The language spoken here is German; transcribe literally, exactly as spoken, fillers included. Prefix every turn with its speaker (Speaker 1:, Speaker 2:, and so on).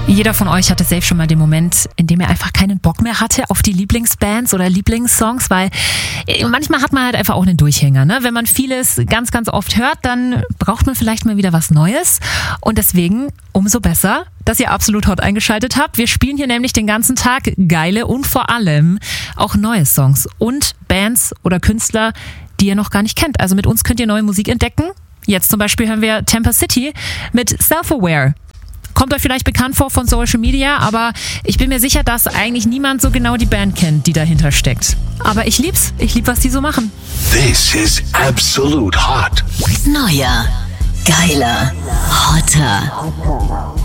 Speaker 1: Jeder von euch hatte safe schon mal den Moment, in dem er einfach keinen Bock mehr hatte auf die Lieblingsbands oder Lieblingssongs, weil manchmal hat man halt einfach auch einen Durchhänger, ne? Wenn man vieles ganz, ganz oft hört, dann braucht man vielleicht mal wieder was Neues und deswegen umso besser, dass ihr absolut hot eingeschaltet habt. Wir spielen hier nämlich den ganzen Tag geile und vor allem auch neue Songs und Bands oder Künstler, die ihr noch gar nicht kennt. Also mit uns könnt ihr neue Musik entdecken. Jetzt zum Beispiel hören wir Temper City mit Self-Aware. Kommt euch vielleicht bekannt vor von Social Media, aber ich bin mir sicher, dass eigentlich niemand so genau die Band kennt, die dahinter steckt. Aber ich lieb's. Ich lieb, was die so machen.
Speaker 2: This is Absolute Hot.
Speaker 3: Neuer, geiler, hotter.